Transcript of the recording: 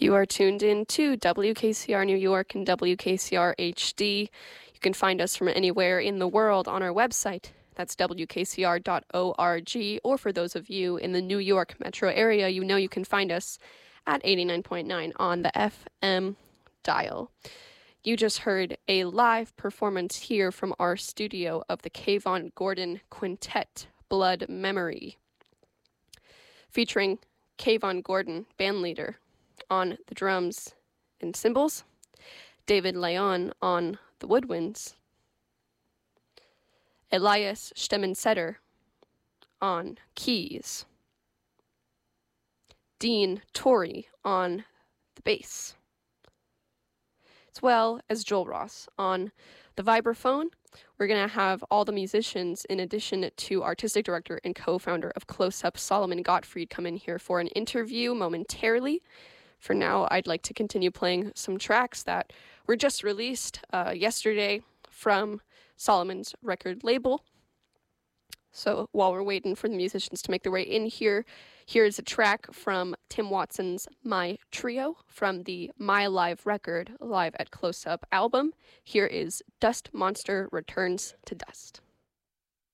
You are tuned in to WKCR New York and WKCR HD. You can find us from anywhere in the world on our website. That's WKCR.org. Or for those of you in the New York metro area, you know you can find us at 89.9 on the FM dial. You just heard a live performance here from our studio of the Kayvon Gordon Quintet, Blood Memory, featuring Kayvon Gordon, bandleader, on the drums and cymbals, David Leon on the woodwinds, Elias Stemmensetter on keys, Dean Torrey on the bass, as well as Joel Ross on the vibraphone. We're going to have all the musicians, in addition to artistic director and co-founder of Close Up, Solomon Gottfried, come in here for an interview momentarily. For now, I'd like to continue playing some tracks that were just released yesterday from Solomon's record label. So while we're waiting for the musicians to make their way in here, here's a track from Tim Watson's My Trio from the My Live record, Live at Close Up album. Here is Dust Monster Returns to Dust.